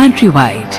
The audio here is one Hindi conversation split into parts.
Countrywide.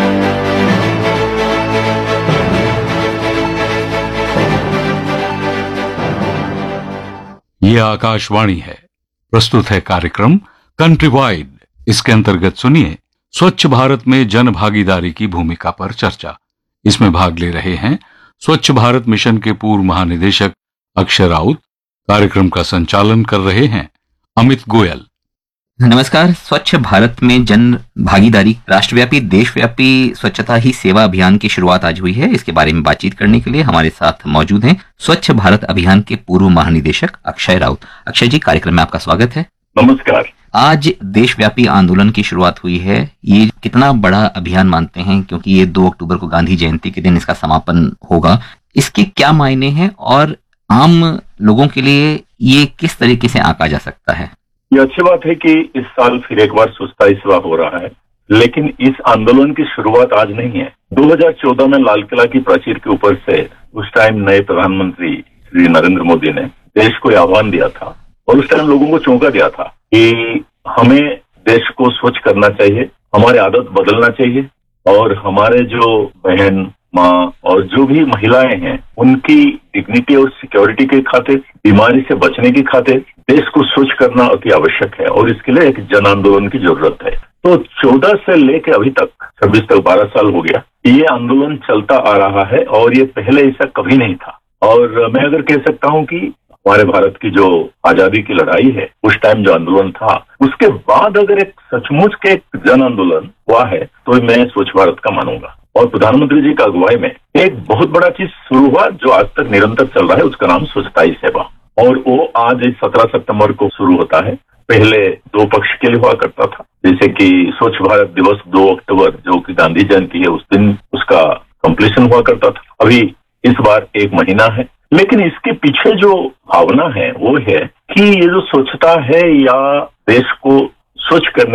ये आकाशवाणी है। प्रस्तुत है कार्यक्रम कंट्री वाइड। इसके अंतर्गत सुनिए स्वच्छ भारत में जन भागीदारी की भूमिका पर चर्चा। इसमें भाग ले रहे हैं स्वच्छ भारत मिशन के पूर्व महानिदेशक अक्षय राउत। कार्यक्रम का संचालन कर रहे हैं अमित गोयल। नमस्कार। स्वच्छ भारत में जन भागीदारी राष्ट्रव्यापी देशव्यापी स्वच्छता ही सेवा अभियान की शुरुआत आज हुई है। इसके बारे में बातचीत करने के लिए हमारे साथ मौजूद हैं स्वच्छ भारत अभियान के पूर्व महानिदेशक अक्षय राउत। अक्षय जी, कार्यक्रम में आपका स्वागत है। नमस्कार। आज देशव्यापी आंदोलन की शुरुआत हुई है। ये कितना बड़ा अभियान मानते हैं, क्योंकि ये 2 अक्टूबर को गांधी जयंती के दिन इसका समापन होगा। इसके क्या मायने हैं और आम लोगों के लिए ये किस तरीके से आंका जा सकता है? ये अच्छी बात है कि इस साल फिर एक बार स्वच्छता ही सेवा हो रहा है, लेकिन इस आंदोलन की शुरुआत आज नहीं है। 2014 में लाल किला की प्राचीर के ऊपर से उस टाइम नए प्रधानमंत्री श्री नरेंद्र मोदी ने देश को आह्वान दिया था और उस टाइम लोगों को चौंका दिया था कि हमें देश को स्वच्छ करना चाहिए, हमारे आदत बदलना चाहिए और हमारे जो बहन माँ और जो भी महिलाएं हैं उनकी डिग्निटी और सिक्योरिटी के खातिर, बीमारी से बचने की खातिर देश को स्वच्छ करना अति आवश्यक है और इसके लिए एक जन आंदोलन की जरूरत है। तो 14 से लेकर अभी तक 26 तक 12 साल हो गया ये आंदोलन चलता आ रहा है और ये पहले ऐसा कभी नहीं था। और मैं अगर कह सकता हूँ कि हमारे भारत की जो आजादी की लड़ाई है, उस टाइम जो आंदोलन था, उसके बाद अगर एक सचमुच के एक जन आंदोलन हुआ है तो मैं स्वच्छ भारत का मानूंगा। और प्रधानमंत्री जी का अगुवाई में एक बहुत बड़ा चीज शुरू हुआ जो आज तक निरंतर चल रहा है, उसका नाम स्वच्छता ही सेवा। और वो आज 17 सितंबर को शुरू होता है। पहले 2 पक्ष के लिए हुआ करता था, जैसे कि स्वच्छ भारत दिवस 2 अक्टूबर जो कि गांधी जयंती है उस दिन उसका कंप्लीशन हुआ करता था। अभी इस बार 1 महीना है, लेकिन इसके पीछे जो भावना है वो है कि ये जो स्वच्छता है या देश को स्वच्छ करने